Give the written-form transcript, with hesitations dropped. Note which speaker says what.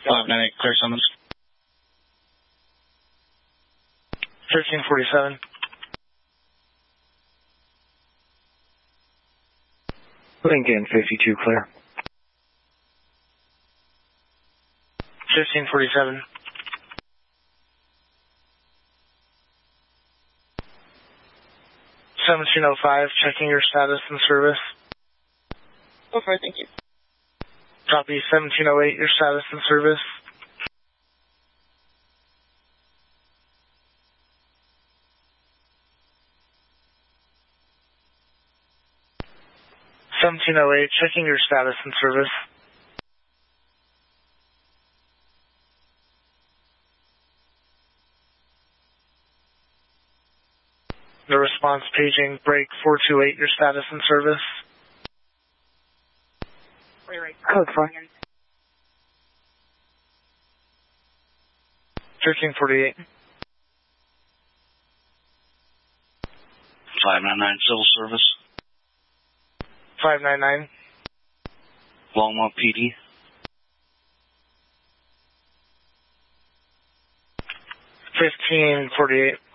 Speaker 1: 598, clear summons.
Speaker 2: 1347.
Speaker 3: Lincoln 52, clear.
Speaker 2: 1547. $1705, checking your status and service.
Speaker 4: Go for it, thank you.
Speaker 2: Copy 1708, your status and service. Checking your status and service. No response, paging, break 428, your status and service.
Speaker 4: Code 4.
Speaker 2: 1348.
Speaker 1: 599, civil service.
Speaker 2: 599.
Speaker 1: Longmont PD.
Speaker 2: 1548.